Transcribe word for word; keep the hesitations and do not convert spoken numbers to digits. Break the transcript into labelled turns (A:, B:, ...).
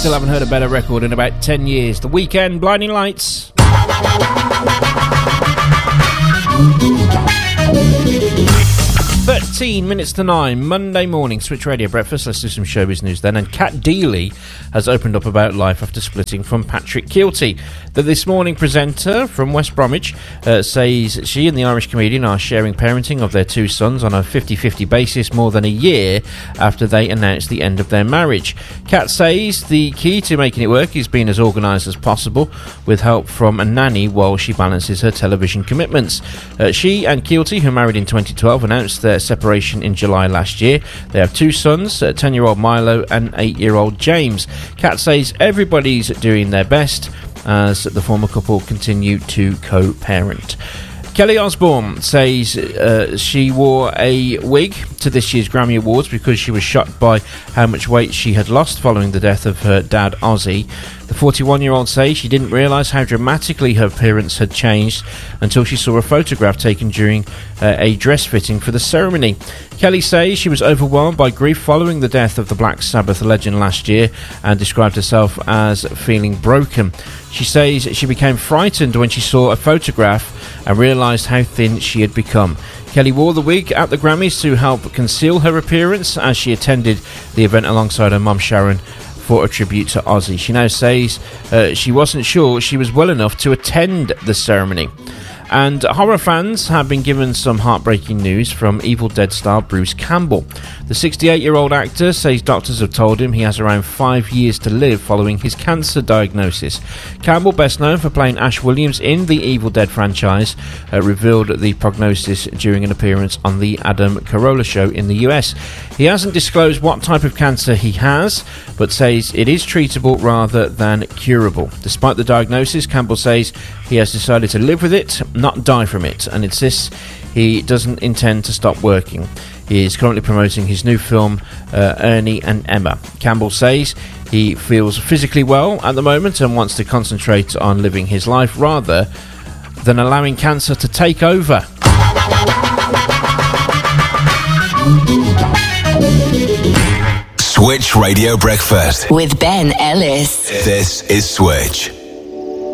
A: still haven't heard a better record in about ten years. The Weeknd, Blinding Lights. thirteen minutes to nine, Monday morning, Switch Radio Breakfast. Let's do some showbiz news then. And Kat Deely has opened up about life after splitting from Patrick Kielty. The This Morning presenter from West Bromwich uh, says she and the Irish comedian are sharing parenting of their two sons on a fifty-fifty basis more than a year after they announced the end of their marriage. Kat says the key to making it work is being as organised as possible with help from a nanny while she balances her television commitments. Uh, she and Kielty, who married in twenty twelve, announced their separation in July last year. They have two sons, ten-year-old Milo and eight-year-old James. Kat says everybody's doing their best as the former couple continue to co-parent. Kelly Osbourne says uh, she wore a wig to this year's Grammy Awards because she was shocked by how much weight she had lost following the death of her dad, Ozzy. The forty-one-year-old says she didn't realise how dramatically her appearance had changed until she saw a photograph taken during uh, a dress fitting for the ceremony. Kelly says she was overwhelmed by grief following the death of the Black Sabbath legend last year and described herself as feeling broken. She says she became frightened when she saw a photograph and realised how thin she had become. Kelly wore the wig at the Grammys to help conceal her appearance as she attended the event alongside her mum Sharon for a tribute to Ozzy. She now says uh, she wasn't sure she was well enough to attend the ceremony. And horror fans have been given some heartbreaking news from Evil Dead star Bruce Campbell. The sixty-eight-year-old actor says doctors have told him he has around five years to live following his cancer diagnosis. Campbell, best known for playing Ash Williams in the Evil Dead franchise, uh, revealed the prognosis during an appearance on the Adam Carolla show in the U S. He hasn't disclosed what type of cancer he has, but says it is treatable rather than curable. Despite the diagnosis, Campbell says he has decided to live with it, not die from it, and insists he doesn't intend to stop working. He is currently promoting his new film, uh, Ernie and Emma. Campbell says he feels physically well at the moment and wants to concentrate on living his life rather than allowing cancer to take over.
B: Switch Radio Breakfast
C: with Ben Ellis.
B: This is Switch.